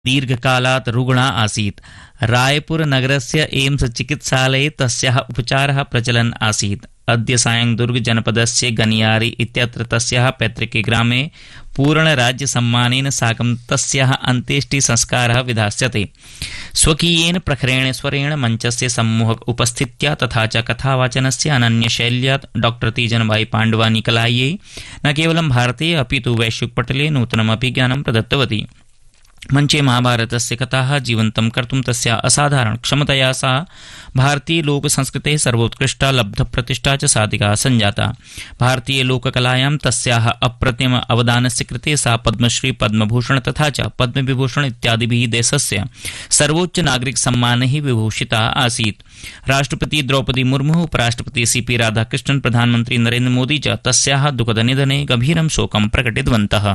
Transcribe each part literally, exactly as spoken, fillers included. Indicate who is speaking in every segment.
Speaker 1: दीर्घकालात् रुग्णा आसीत्। रायपुरनगरस्य एम्स चिकित्सालये तस्याः उपचारः प्रचलन् आसीत्। अद्य सायं दुर्गजनपदस्य गनियारी इत्यत्र तस्याः पैतृके ग्रामे पूर्णराज्यसम्मानेन साकं तस्याः अन्त्येष्टिसंस्कारः विधास्यते। स्वकीयेन प्रखरेण स्वरेण मञ्चस्य सम्मुख उपस्थित्या तथा च कथावाचनस्य अनन्यशैल्या डॉ तीजनबाई पाण्डवानीकलायै न केवलं भारते अपि तु वैश्विकपटले नूतनम् अभिज्ञानं प्रदत्तवती। मंचे महाभारतस्य कथाः जीवन्तं कर्तुं तस्या असाधारण क्षमतया सा भारतीय लोक संस्कृतेः सर्वोत्कृष्टा लब्धप्रतिष्ठा च साधिका सञ्जाता। भारतीय लोककलायां तस्याः अप्रतिम अवदानस्य कृते सा पद्मश्री पद्मभूषण तथा च पद्मविभूषण इत्यादिभिः देशस्य सर्वोच्च नागरिक सम्मानैः विभूषिता आसीत्। राष्ट्रपति द्रौपदी मुर्मु, उपराष्ट्रपति सीपी राधाकृष्णन्, प्रधानमन्त्री नरेन्द्र मोदी च तस्याः दुःखदनिधने गभीरं शोकं प्रकटितवन्तः।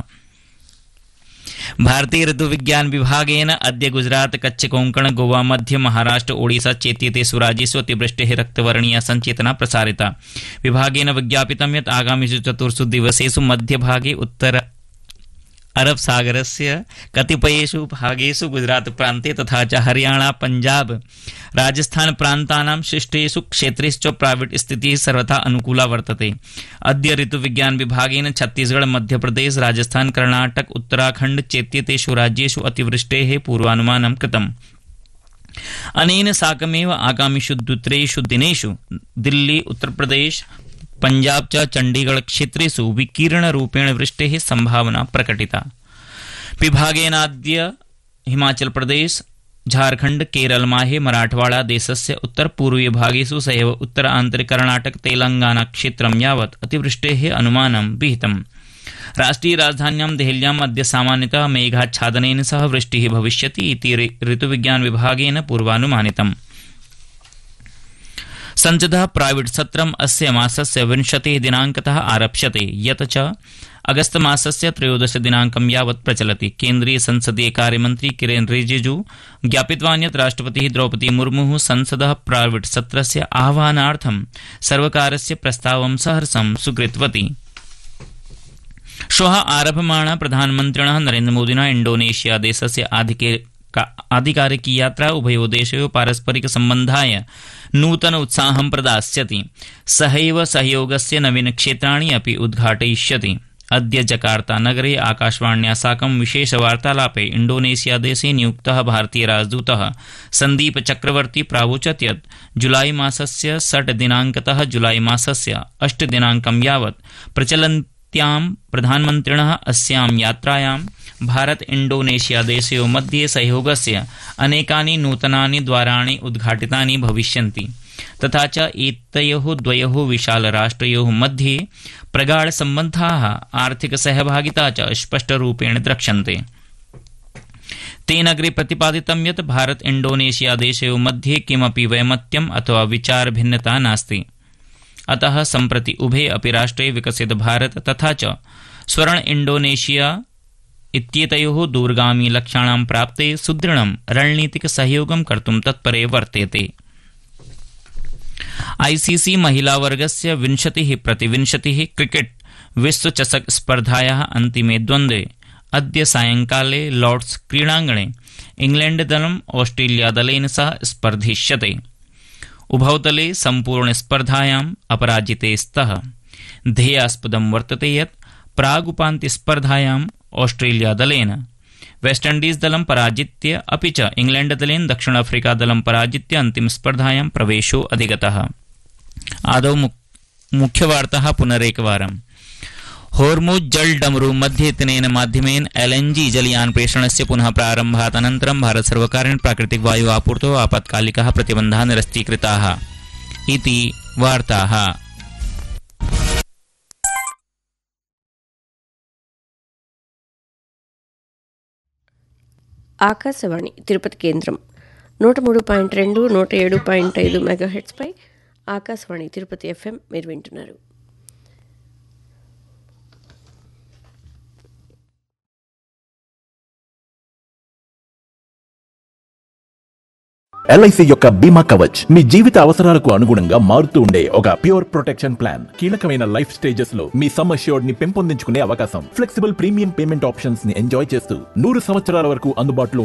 Speaker 1: भारतीय ऋतुविज्ञान विभागेन अद्य गुजरात, कच्छ, कोंकण, गोवा, मध्य महाराष्ट्र, ओडिशा चेत्येतेषु राज्येषु अतिवृष्टेः रक्तवर्णीया संचेतना प्रसारिता। विभागेन विज्ञापितं यत् आगामिषु चतुर्षु दिवसेषु मध्यभागे उत्तर अरब सागरस्य कतिपयेषु भागेषु गुजरात प्रान्ते तथा च हरियाणा, पंजाब, राजस्थान प्रान्तानां शिष्टेषु क्षेत्रेषु प्राविट स्थितिः सर्वथा अनुकूला वर्तते। अद्य ऋतुविज्ञान विभागेन छत्तीसगढ़, मध्यप्रदेश, राजस्थान, कर्णाटक, उत्तराखण्ड चेत्येतेषु राज्येषु अतिवृष्टेः पूर्वानुमानं कृतम्। अनेन साकमेव आगामिषु द्वित्रेषु दिनेषु दिल्ली, उत्तरप्रदेश, पंजाब च चंडीगढ़ क्षेत्रेषु विकीर्णरूपेण वृष्टेः संभावना प्रकटिता। विभागेनाद्य हिमाचल प्रदेश, झारखंड, केरल, माहे, मराठवाड़ा देशस्य उत्तरपूर्वीय भागेषु सहैव उत्तर आन्तरिक कर्णाटक, तेलंगाना क्षेत्रं यावत् अतिवृष्टेः अनुमानं विहितम्। राष्ट्रिय राजधान्यां देहल्याम् अद्य सामान्यतः मेघाच्छादनेन सह वृष्टिः भविष्यति इति ऋतुविज्ञान विभागेन पूर्वानुमानितम्। संसदः प्राइवेट सत्रम् अस्य मासस्य विंशतिः दिनाङ्कतः आरप्स्यते, यत् च अगस्त मासस्य त्रयोदश दिनाङ्कं यावत् प्रचलति। केन्द्रीय संसदीय कार्यमन्त्री किरेन रिजिजू ज्ञापितवान् यत् राष्ट्रपतिः द्रौपदी मुर्मुः संसदः प्राइवेट सत्रस्य आह्वानार्थं सर्वकारस्य प्रस्तावं सहर्षं स्वीकृतवती। श्वः आरभमाणा प्रधानमन्त्रिणः नरेन्द्रमोदिना इण्डोनेशिया देशस्य आधिकारिकी यात्रा उभयोः देशयोः पारस्परिक सम्बन्धाय नूतन उत्साहं प्रदास्यति। सहैव सहयोगस्य नवीनक्षेत्राणि अपि उद्घाटयिष्यति। अद्य जकार्ता नगरे आकाशवाण्या साकं विशेषवार्तालापे इण्डोनेशिया देशे नियुक्तः भारतीय राजदूतः सन्दीप चक्रवर्ती प्रावोचत् यत् जुलाई मासस्य षट् दिनाङ्कतः जुलाई मासस्य अष्ट दिनाङ्कं यावत् प्रचलन्त्यां प्रधानमन्त्रिणः अस्यां यात्रायां भारत इण्डोनेशिया देशयोः मध्ये सहयोगस्य अनेकानि नूतनानि द्वाराणि उद्घाटितानि भविष्यन्ति तथा च एतयोः द्वयोः विशालराष्ट्रयोः मध्ये प्रगाढसम्बन्धाः, आर्थिकसहभागिता च स्पष्टरूपेण द्रक्ष्यन्ते। तेन अग्रे प्रतिपादितं यत् भारत इण्डोनेशिया देशयोः मध्ये किमपि वैमत्यम् अथवा विचारभिन्नता नास्ति। अतः सम्प्रति उभे अपि राष्ट्रे विकसित भारत तथा च स्वर्ण इण्डोनेशिया इत्येतयोः दूरगामी लक्ष्याणां प्राप्ते सुदृढं रणनीतिक सहयोगं कर्तुं तत्परे वर्तेते। आईसीसी महिलावर्गस्य विंशतिः प्रतिविंशतिः क्रिकेट विश्वचषक स्पर्धायाः अन्तिमे द्वन्द्वे अद्य सायंकाले लॉर्ड्स क्रीडाङ्गणे इंग्लैंड दलम् ऑस्ट्रेलिया दलेन सह स्पर्धिष्यते। उभौ दले सम्पूर्ण स्पर्धायाम् अपराजिते स्तः। ध्येयास्पदं वर्तते यत् प्रागुपान्त्य स्पर्धायाम् ऑस्ट्रेलिया दलेन वेस्टइण्डीज दलं पराजित्य अपि च इंग्लैंड दलेन दक्षिण अफ्रीका दलं पराजित्य अन्तिम स्पर्धायां प्रवेशो अधिगतः। आदौ मुख्यवार्ताः पुनरेकवारम्। होर्मुज जल डमरू मध्ये इत्यनेन माध्यमेन एलएनजी जलयान प्रेषणस्य पुनः प्रारम्भात् अनन्तरं भारत सर्वकारेण प्राकृतिक वायु आपूर्तौ आपत्कालिकाः प्रतिबन्धाः निरस्तीकृताः इति वार्ताः।
Speaker 2: ఆకాశవాణి తిరుపతి కేంద్రం నూట మూడు పాయింట్ రెండు నూట ఏడు పాయింట్ ఐదు మెగాహెట్స్పై ఆకాశవాణి తిరుపతి ఎఫ్ఎం మీరు వింటున్నారు.
Speaker 3: ఎల్ఐసి యొక్క బీమా కవచ్ మీ జీవిత అవసరాలకు అనుగుణంగా మారుతూ ఉండే ఒక ప్యూర్ ప్రొటెక్షన్ ప్లాన్. కీలకమైన లైఫ్ స్టేజెస్ లో మీ సమ్ అష్యూర్డ్ ని పెంపొందించుకునే అవకాశం, ఫ్లెక్సిబుల్ ప్రీమియం పేమెంట్ ఆప్షన్స్ ని ఎంజాయ్ చేస్తూ నూరు సంవత్సరాల వరకు అందుబాటులో